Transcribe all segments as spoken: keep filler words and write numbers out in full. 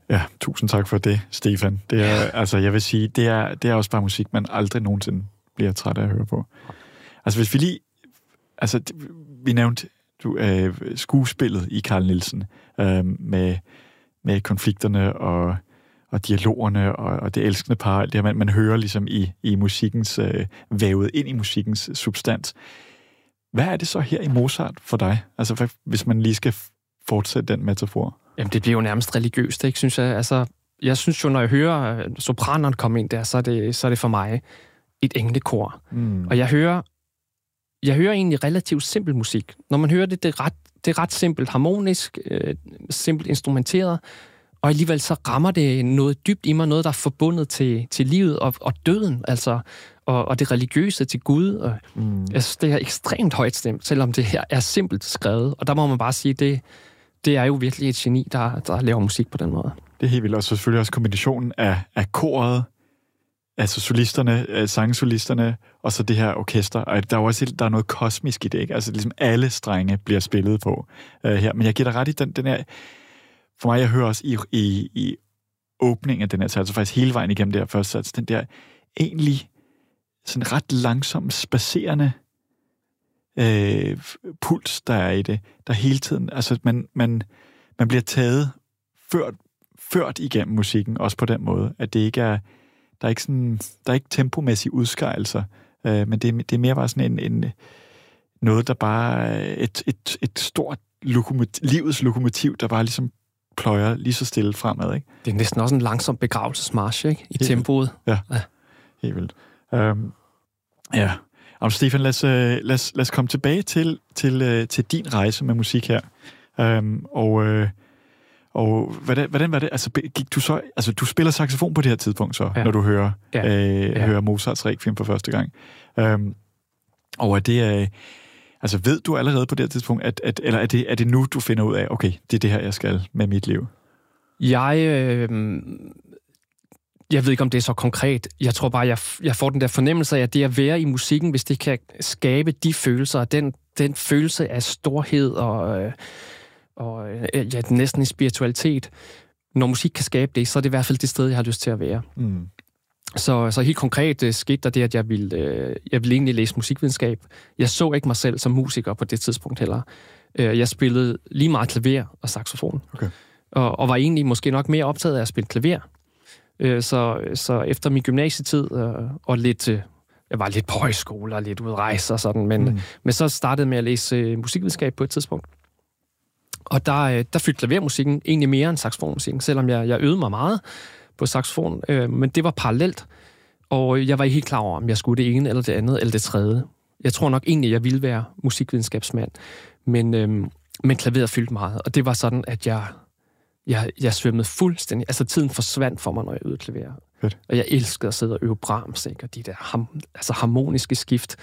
Ja, tusind tak for det, Stefan. Det er, ja. altså, jeg vil sige, det er, det er også bare musik, man aldrig nogensinde bliver træt af at høre på. Altså, hvis vi lige... Altså, vi nævnte du, øh, skuespillet i Carl Nielsen øh, med, med konflikterne og, og dialogerne og, og det elskende par. Det her, man, man hører ligesom i, i musikkens... Øh, vævet ind i musikkens substans. Hvad er det så her i Mozart for dig? Altså, hvis man lige skal fortsætte den metafor. Jamen, det bliver jo nærmest religiøst, ikke, synes jeg. Altså, jeg synes jo, når jeg hører sopraneren komme ind der, så er det, så er det for mig et englekor. Mm. Og jeg hører, jeg hører egentlig relativt simpel musik. Når man hører det, det er ret, det er ret simpelt harmonisk, øh, simpelt instrumenteret, og alligevel så rammer det noget dybt i mig, noget, der er forbundet til, til livet og, og døden, altså, og, og det religiøse til Gud. Og, mm. Jeg synes, det er ekstremt højt stemt, selvom det her er simpelt skrevet. Og der må man bare sige, det Det er jo virkelig et geni, der, der laver musik på den måde. Det er helt vildt. Og selvfølgelig også kombinationen af, af koret, altså solisterne, sangsolisterne, og så det her orkester. Og der er jo også der er noget kosmisk i det, ikke? Altså ligesom alle strenge bliver spillet på uh, her. Men jeg giver dig ret i den, den her... For mig, jeg hører også i, i, i åbningen af den her sats, så faktisk hele vejen igennem det her første sats, den der egentlig sådan ret langsomt spacerende Øh, puls, der er i det, der hele tiden, altså man, man, man bliver taget ført, ført igennem musikken, også på den måde, at det ikke er, der er ikke sådan, der er ikke tempomæssige udskejelser, øh, men det, det er mere bare sådan en, en noget, der bare er et, et, et stort lokomotiv, livets lokomotiv, der bare ligesom pløjer lige så stille fremad, ikke? Det er næsten også en langsom begravelsesmarch, ikke? I helt tempoet. Ja, ja, helt vildt. Um, ja. Og Stefan, lad os, lad, os, lad os komme tilbage til, til, til din rejse med musik her. Um, og og hvordan, hvordan var det? Altså, gik du så... Altså, du spiller saxofon på det her tidspunkt så, ja. Når du hører, ja. øh, ja. hører Mozarts Requiem for første gang. Um, og er det... Øh, altså, ved du allerede på det her tidspunkt, at, at, eller er det, er det nu, du finder ud af, okay, det er det her, jeg skal med mit liv? Jeg... Øh... Jeg ved ikke, om det er så konkret. Jeg tror bare, jeg, jeg får den der fornemmelse af, at det at være i musikken, hvis det kan skabe de følelser, den, den følelse af storhed og, øh, og ja, næsten en spiritualitet. Når musik kan skabe det, så er det i hvert fald det sted, jeg har lyst til at være. Mm. Så, så helt konkret uh, skete der det, at jeg ville, uh, jeg ville egentlig læse musikvidenskab. Jeg så ikke mig selv som musiker på det tidspunkt heller. Uh, jeg spillede lige meget klaver og saxofon. Okay. Og, og var egentlig måske nok mere optaget af at spille klaver. Så, så efter min gymnasietid, øh, og lidt, øh, jeg var lidt på højskole og lidt ude at rejse og sådan, men, mm. men så startede med at læse øh, musikvidenskab på et tidspunkt. Og der, øh, der fyldte klavermusikken egentlig mere end saxofonmusikken, selvom jeg, jeg øvede mig meget på saxofon, øh, men det var parallelt, og jeg var ikke helt klar over, om jeg skulle det ene eller det andet eller det tredje. Jeg tror nok egentlig, jeg ville være musikvidenskabsmand, men, øh, men klaveret fyldte meget, og det var sådan, at jeg... Jeg, jeg svømmede fuldstændig. Altså, tiden forsvandt for mig, når jeg øvede klaver. Fedt. Og jeg elskede at sidde og øve Brahms, ikke? Og de der ham, altså, harmoniske skift,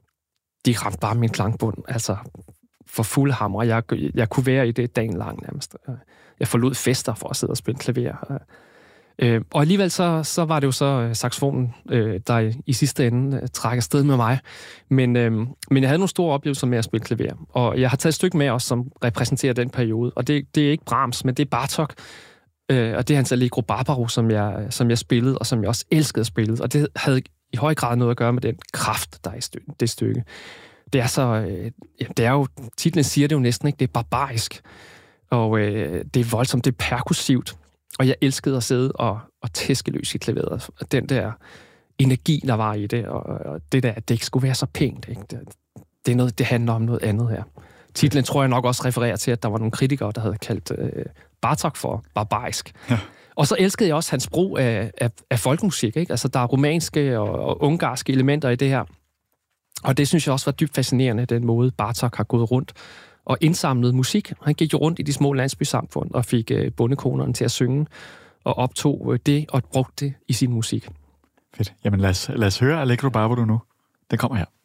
de ramte bare min klangbund. Altså, for fuld hammer. Jeg, jeg kunne være i det dagen lang nærmest. Jeg forlod fester for at sidde og spille klaver. Øh, og alligevel så, så var det jo så saxofonen, øh, der i sidste ende øh, trak afsted med mig. Men, øh, men jeg havde nogle store oplevelser med at spille klaver. Og jeg har taget et stykke med os, som repræsenterer den periode. Og det, det er ikke Brahms, men det er Bartók. Øh, og det er hans Allegro Barbaro, som jeg, som jeg spillede, og som jeg også elskede at spille. Og det havde i høj grad noget at gøre med den kraft, der er i stykke, det stykke. Det er så... Øh, det er jo... Titlen siger det jo næsten, ikke? Det er barbarisk. Og øh, det er voldsomt, det er perkussivt. Og jeg elskede at sidde og, og tæske løs i klaveret. Den der energi, der var i det, og, og det der, at det ikke skulle være så pænt. Ikke? Det, det, er noget, det handler om noget andet her. Titlen tror jeg nok også refererer til, at der var nogle kritikere, der havde kaldt øh, Bartók for barbarisk. Ja. Og så elskede jeg også hans brug af, af, af folkemusik. Ikke? Altså, der er romanske og, og ungarske elementer i det her. Og det synes jeg også var dybt fascinerende, den måde Bartók har gået rundt og indsamlet musik. Han gik jo rundt i de små landsbysamfund og fik øh, bondekonerne til at synge, og optog øh, det og brugte det i sin musik. Fedt. Jamen lad os, lad os høre Allegro Barbaro nu. Den kommer her.